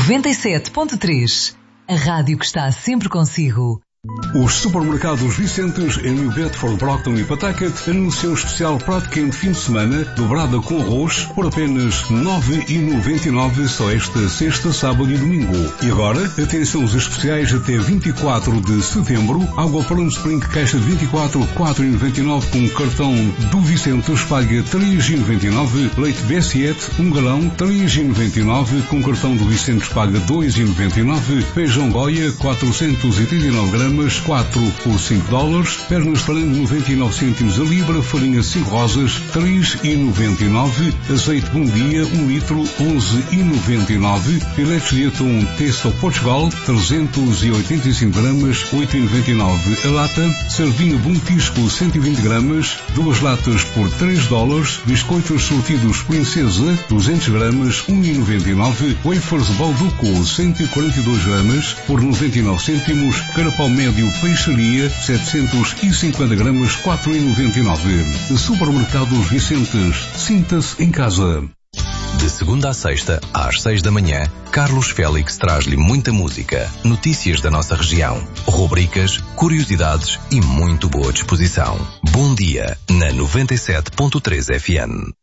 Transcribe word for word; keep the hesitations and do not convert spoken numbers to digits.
noventa e sete ponto três. A rádio que está sempre consigo. Os supermercados Vicentes em New Bedford, Brockton e Pawtucket anunciam o especial prato quente fim de semana dobrada com arroz por apenas nove reais e noventa e nove centavos só esta sexta, sábado e domingo. E agora, atenção aos especiais até vinte e quatro de setembro. Água Palm Spring caixa de vinte e quatro, quatro reais e noventa e nove centavos com cartão do Vicentes paga três reais e noventa e nove centavos. Leite B sete, um galão, três reais e noventa e nove centavos com cartão do Vicentes paga dois reais e noventa e nove centavos. Feijão Goia, quatrocentos e trinta e nove gramas, quatro por cinco dólares, pernas de frango noventa e nove cêntimos a libra, farinha cinco rosas, três reais e noventa e nove centavos, azeite Bom Dia, um litro, onze reais e noventa e nove centavos, filetes de atum Testo Portugal, trezentos e oitenta e cinco gramas, oito reais e noventa e nove centavos a lata, sardinha Bom Tisco, cento e vinte gramas, duas latas por três dólares, biscoitos sortidos Princesa, duzentos gramas, um real e noventa e nove centavos, wafers Balduco, cento e quarenta e dois gramas, por noventa e nove cêntimos, carapau médio Peixaria, setecentos e cinquenta gramas, quatro reais e noventa e nove centavos. Supermercados Vicentes. Sinta-se em casa. De segunda a sexta, às seis da manhã, Carlos Félix traz-lhe muita música, notícias da nossa região, rubricas, curiosidades e muito boa disposição. Bom dia, na noventa e sete ponto três F M.